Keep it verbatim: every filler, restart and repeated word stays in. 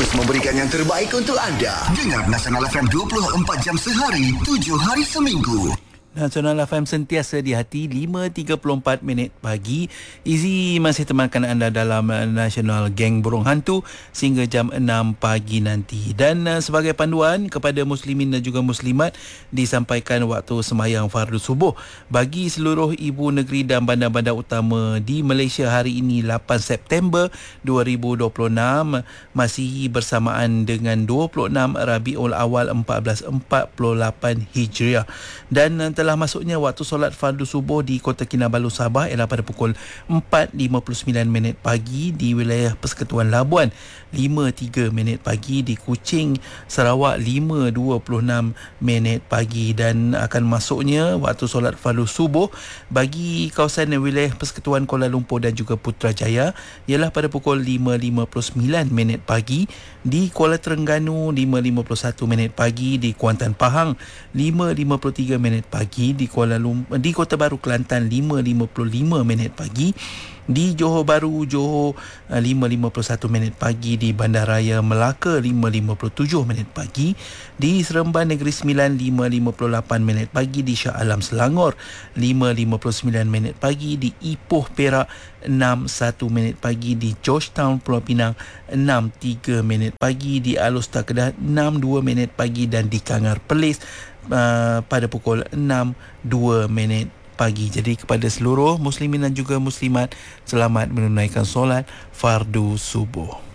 terus memberikan yang terbaik untuk anda. Dengar Nasional F M dua puluh empat jam sehari, tujuh hari seminggu. Nasional F M sentiasa di hati. Lima tiga puluh empat minit pagi. Izzy masih temankan anda dalam Nasional Geng Burung Hantu sehingga jam enam pagi nanti. Dan uh, sebagai panduan kepada muslimin dan juga muslimat, disampaikan waktu sembahyang fardu subuh bagi seluruh ibu negeri dan bandar-bandar utama di Malaysia hari ini lapan September dua ribu dua puluh enam, masih bersamaan dengan dua puluh enam Rabiul Awal seribu empat ratus empat puluh lapan Hijriah. Dan uh, telah masuknya waktu solat fardu subuh di Kota Kinabalu, Sabah ialah pada pukul empat lima puluh sembilan minit pagi di wilayah Persekutuan Labuan, lima tiga minit pagi di Kuching, Sarawak, lima dua puluh enam minit pagi, dan akan masuknya waktu solat fardu subuh bagi kawasan wilayah Persekutuan Kuala Lumpur dan juga Putrajaya ialah pada pukul lima lima puluh sembilan minit pagi di Kuala Terengganu, lima lima puluh satu minit pagi di Kuantan Pahang, lima lima puluh tiga minit pagi di Kuala Lumpur, di Kota Baru Kelantan, lima lima puluh lima minit pagi di Johor Bahru, Johor, lima lima puluh satu minit pagi di Bandaraya Melaka, lima lima puluh tujuh minit pagi di Seremban Negeri Sembilan, lima lima puluh lapan minit pagi di Shah Alam Selangor, lima lima puluh sembilan minit pagi di Ipoh Perak, enam satu minit pagi di Georgetown Pulau Pinang, enam tiga minit pagi di Alor Kedah, enam dua minit pagi, dan di Kangar Perlis uh, pada pukul enam dua minit pagi. Jadi kepada seluruh muslimin dan juga muslimat, selamat menunaikan solat fardu subuh.